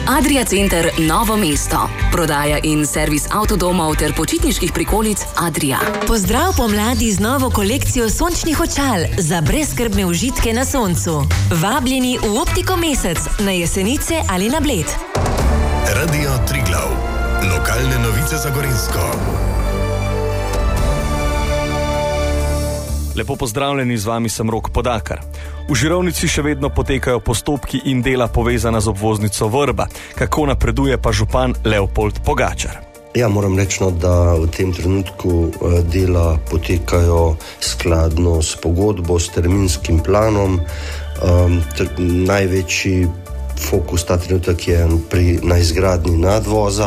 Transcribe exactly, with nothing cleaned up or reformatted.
Adria Center Novo mesto. Prodaja in servis avtodomov ter počitniških prikolic Adria. Pozdrav pomladi z novo kolekcijo sončnih očal za brezskrbne užitke na soncu. Vabljeni v Optiko Mesec na Jesenice ali na Bled. Radio Triglav. Lokalne novice za Gorenjsko. Lepo pozdravljeni, z vami sem Rok Podakar. V Žirovnici še vedno potekajo postopki in dela povezana z obvoznico Vrba. Kako napreduje pa župan Leopold Pogačar? Ja, moram reči, da v tem trenutku dela potekajo skladno s pogodbo, s terminskim planom. Um, tr- največji fokus ta trenutek je pri, na izgradnji nadvoza.